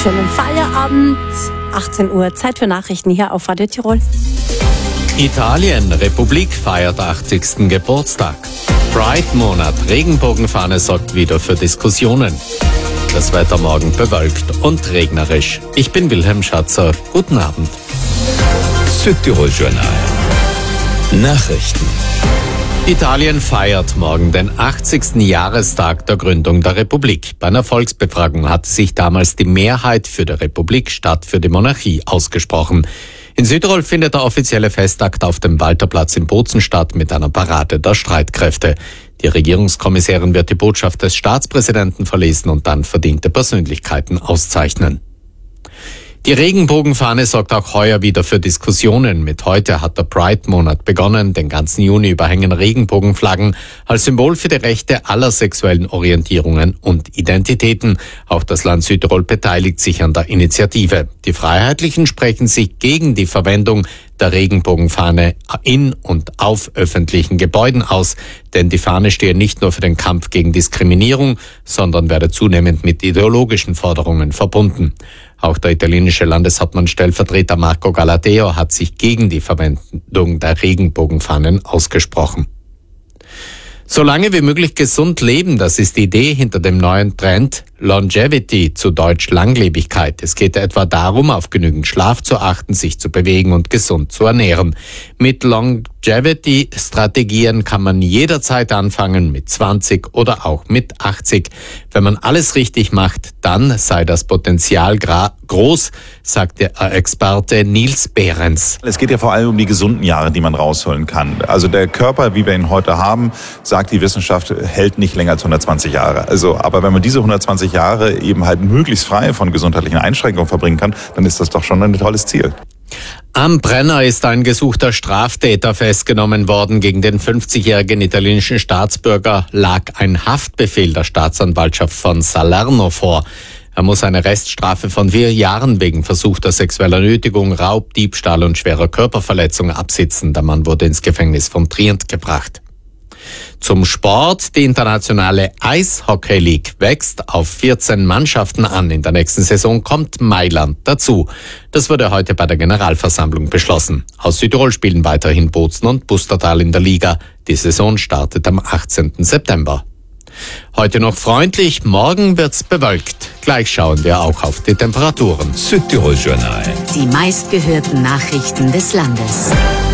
Schönen Feierabend. 18 Uhr, Zeit für Nachrichten hier auf Radio Tirol. Italien, Republik feiert 80. Geburtstag. Pride-Monat, Regenbogenfahne sorgt wieder für Diskussionen. Das Wetter morgen bewölkt und regnerisch. Ich bin Wilhelm Schatzer. Guten Abend. Südtirol-Journal. Nachrichten. Italien feiert morgen den 80. Jahrestag der Gründung der Republik. Bei einer Volksbefragung hatte sich damals die Mehrheit für die Republik statt für die Monarchie ausgesprochen. In Südtirol findet der offizielle Festakt auf dem Walterplatz in Bozen statt mit einer Parade der Streitkräfte. Die Regierungskommissärin wird die Botschaft des Staatspräsidenten verlesen und dann verdiente Persönlichkeiten auszeichnen. Die Regenbogenfahne sorgt auch heuer wieder für Diskussionen. Mit heute hat der Pride-Monat begonnen. Den ganzen Juni überhängen Regenbogenflaggen als Symbol für die Rechte aller sexuellen Orientierungen und Identitäten. Auch das Land Südtirol beteiligt sich an der Initiative. Die Freiheitlichen sprechen sich gegen die Verwendung der Regenbogenfahne in und auf öffentlichen Gebäuden aus, denn die Fahne stehe nicht nur für den Kampf gegen Diskriminierung, sondern werde zunehmend mit ideologischen Forderungen verbunden. Auch der italienische Landeshauptmann-Stellvertreter Marco Galateo hat sich gegen die Verwendung der Regenbogenfahnen ausgesprochen. So lange wie möglich gesund leben, das ist die Idee hinter dem neuen Trend Longevity, zu Deutsch Langlebigkeit. Es geht etwa darum, auf genügend Schlaf zu achten, sich zu bewegen und gesund zu ernähren. Mit Longevity-Strategien kann man jederzeit anfangen, mit 20 oder auch mit 80. Wenn man alles richtig macht, dann sei das Potenzial groß, sagt der Experte Nils Behrens. Es geht ja vor allem um die gesunden Jahre, die man rausholen kann. Also der Körper, wie wir ihn heute haben, sagt die Wissenschaft, hält nicht länger als 120 Jahre. Aber wenn man diese 120 Jahre eben halt möglichst frei von gesundheitlichen Einschränkungen verbringen kann, dann ist das doch schon ein tolles Ziel. Am Brenner ist ein gesuchter Straftäter festgenommen worden. Gegen den 50-jährigen italienischen Staatsbürger lag ein Haftbefehl der Staatsanwaltschaft von Salerno vor. Er muss eine Reststrafe von 4 Jahren wegen versuchter sexueller Nötigung, Raub, Diebstahl und schwerer Körperverletzung absitzen. Der Mann wurde ins Gefängnis von Trient gebracht. Zum Sport. Die internationale Eishockey League wächst auf 14 Mannschaften an. In der nächsten Saison kommt Mailand dazu. Das wurde heute bei der Generalversammlung beschlossen. Aus Südtirol spielen weiterhin Bozen und Pustertal in der Liga. Die Saison startet am 18. September. Heute noch freundlich, morgen wird's bewölkt. Gleich schauen wir auch auf die Temperaturen. Südtirol-Journal. Die meistgehörten Nachrichten des Landes.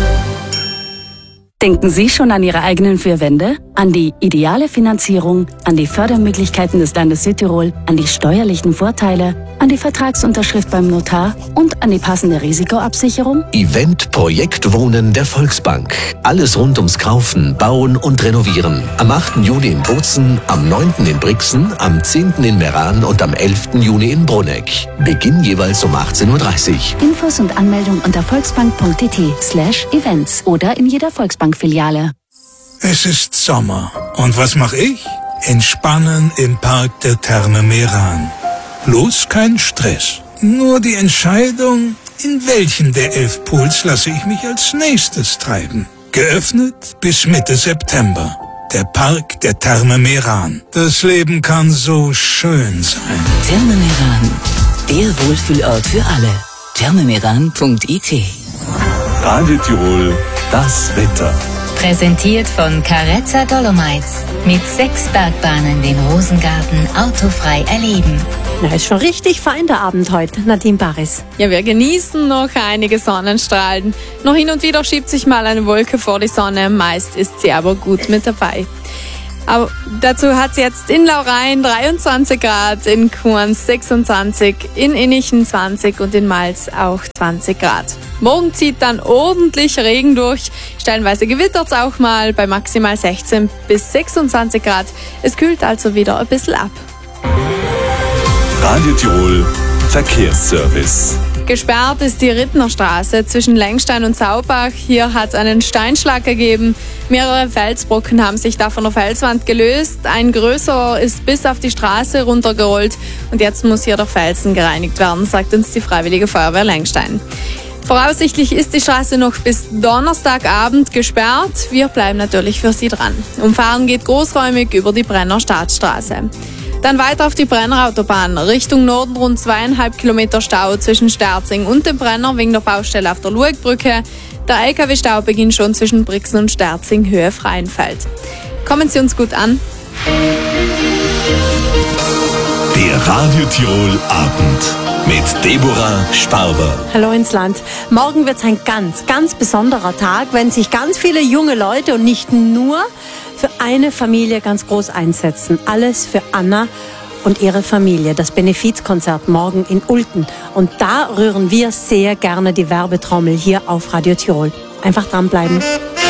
Denken Sie schon an Ihre eigenen 4 Wände? An die ideale Finanzierung, an die Fördermöglichkeiten des Landes Südtirol, an die steuerlichen Vorteile, an die Vertragsunterschrift beim Notar und an die passende Risikoabsicherung? Event Projekt Wohnen der Volksbank. Alles rund ums Kaufen, Bauen und Renovieren. Am 8. Juni in Bozen, am 9. in Brixen, am 10. in Meran und am 11. Juni in Bruneck. Beginn jeweils um 18:30 Uhr. Infos und Anmeldung unter volksbank.it/events oder in jeder Volksbank-Filiale. Es ist Sommer. Und was mache ich? Entspannen im Park der Therme Meran. Bloß kein Stress. Nur die Entscheidung, in welchen der 11 Pools lasse ich mich als nächstes treiben. Geöffnet bis Mitte September. Der Park der Therme Meran. Das Leben kann so schön sein. Therme Meran. Der Wohlfühlort für alle. thermemeran.it. Radio Tirol, das Wetter. Präsentiert von Carezza Dolomites. Mit 6 Bergbahnen den Rosengarten autofrei erleben. Na, ist schon richtig fein der Abend heute, Nadine Baris. Ja, wir genießen noch einige Sonnenstrahlen. Noch hin und wieder schiebt sich mal eine Wolke vor die Sonne, meist ist sie aber gut mit dabei. Aber dazu hat es jetzt in Laurein 23 Grad, in Kurns 26, in Innichen 20 und in Mals auch 20 Grad. Morgen zieht dann ordentlich Regen durch, stellenweise gewittert es auch mal bei maximal 16 bis 26 Grad. Es kühlt also wieder ein bisschen ab. Radio Tirol, Verkehrsservice. Gesperrt ist die Rittnerstraße zwischen Lengstein und Saubach. Hier hat es einen Steinschlag gegeben. Mehrere Felsbrocken haben sich da von der Felswand gelöst. Ein größerer ist bis auf die Straße runtergerollt. Und jetzt muss hier der Felsen gereinigt werden, sagt uns die Freiwillige Feuerwehr Lengstein. Voraussichtlich ist die Straße noch bis Donnerstagabend gesperrt. Wir bleiben natürlich für Sie dran. Umfahren geht großräumig über die Brenner Staatsstraße. Dann weiter auf die Brennerautobahn. Richtung Norden rund 2,5 Kilometer Stau zwischen Sterzing und dem Brenner wegen der Baustelle auf der Luegbrücke. Der LKW-Stau beginnt schon zwischen Brixen und Sterzing, Höhe Freienfeld. Kommen Sie uns gut an. Der Radio Tirol Abend mit Deborah Sparber. Hallo ins Land. Morgen wird es ein ganz, ganz besonderer Tag, wenn sich ganz viele junge Leute und nicht nur für eine Familie ganz groß einsetzen. Alles für Anna und ihre Familie. Das Benefizkonzert morgen in Ulten. Und da rühren wir sehr gerne die Werbetrommel hier auf Radio Tirol. Einfach dranbleiben.